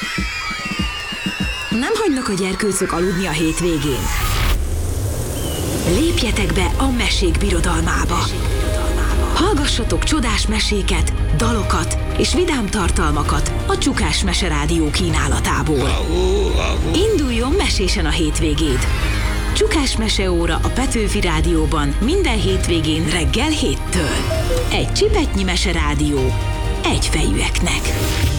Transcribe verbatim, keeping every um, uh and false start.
Nem hagynak a gyerkőcök aludni a hétvégén? Lépjetek be a mesék birodalmába! Hallgassatok csodás meséket, dalokat és vidám tartalmakat a Csukás Mese Rádió kínálatából. Induljon mesésen a hétvégéd! Csukás Meseóra a Petőfi Rádióban minden hétvégén reggel héttől. Egy csipetnyi meserádió egyfejűeknek.